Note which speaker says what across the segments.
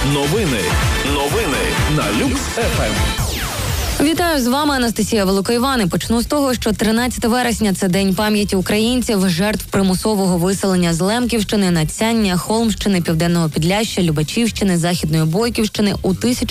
Speaker 1: Новини на Люкс ФМ.
Speaker 2: Вітаю, з вами Анастасія Великоїван. І почну з того, що 13 вересня – це День пам'яті українців, жертв примусового виселення з Лемківщини, Надсяння, Холмщини, Південного Підляшшя, Любачівщини, Західної Бойківщини у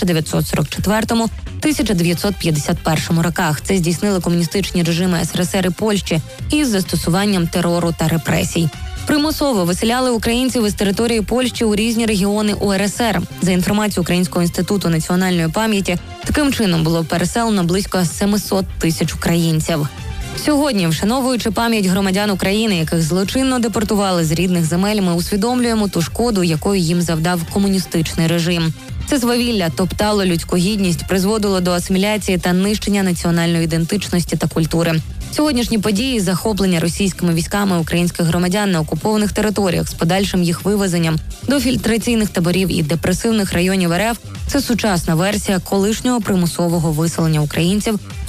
Speaker 2: 1944-1951 роках. Це здійснили комуністичні режими СРСР і Польщі із застосуванням терору та репресій. Примусово виселяли українців із території Польщі у різні регіони УРСР. За інформацією Українського інституту національної пам'яті, таким чином було переселено близько 700 тисяч українців. Сьогодні, вшановуючи пам'ять громадян України, яких злочинно депортували з рідних земель, ми усвідомлюємо ту шкоду, якою їм завдав комуністичний режим. Це свавілля топтало людську гідність, призводило до асиміляції та нищення національної ідентичності та культури. Сьогоднішні події – захоплення російськими військами українських громадян на окупованих територіях з подальшим їх вивезенням до фільтраційних таборів і депресивних районів РФ – це сучасна версія колишнього примусового виселення українців у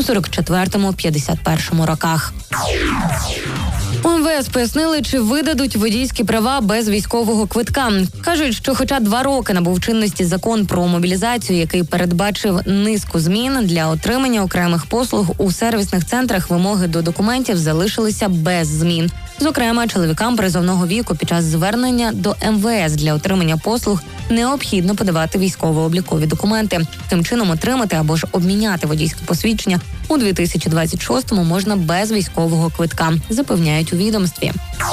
Speaker 2: 44-51 роках. У МВС пояснили, чи видадуть водійські права без військового квитка. Кажуть, що хоча 2 роки набув чинності закон про мобілізацію, який передбачив низку змін для отримання окремих послуг у сервісних центрах, вимоги до документів залишилися без змін. Зокрема, чоловікам призовного віку під час звернення до МВС для отримання послуг необхідно подавати військово-облікові документи. Тим чином отримати або ж обміняти водійське посвідчення у 2026-му можна без військового квитка, запевняють у відомстві.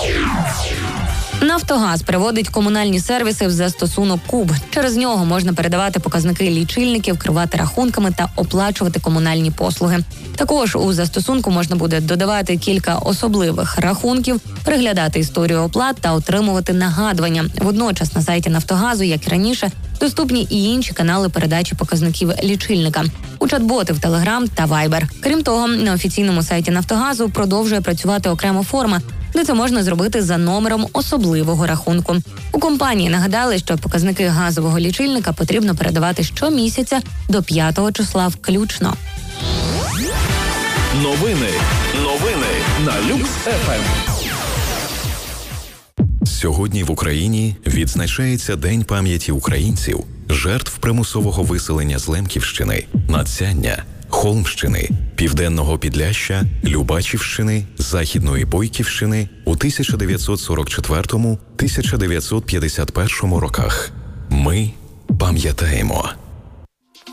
Speaker 2: «Нафтогаз» переводить комунальні сервіси в застосунок «Куб». Через нього можна передавати показники лічильників, керувати рахунками та оплачувати комунальні послуги. Також у застосунку можна буде додавати кілька особливих рахунків, переглядати історію оплат та отримувати нагадування. Водночас на сайті «Нафтогазу», як і раніше, доступні і інші канали передачі показників лічильника у чат-боти в Telegram та Viber. Крім того, на офіційному сайті «Нафтогазу» продовжує працювати окрема форма, де це можна зробити за номером особливого рахунку. У компанії нагадали, що показники газового лічильника потрібно передавати щомісяця до 5-го числа включно.
Speaker 1: Новини на Люкс ФМ. Сьогодні в Україні відзначається День пам'яті українців, жертв примусового виселення з Лемківщини, Надсяння, Холмщини, Південного Підляшшя, Любачівщини, Західної Бойківщини у 1944-1951 роках. Ми пам'ятаємо.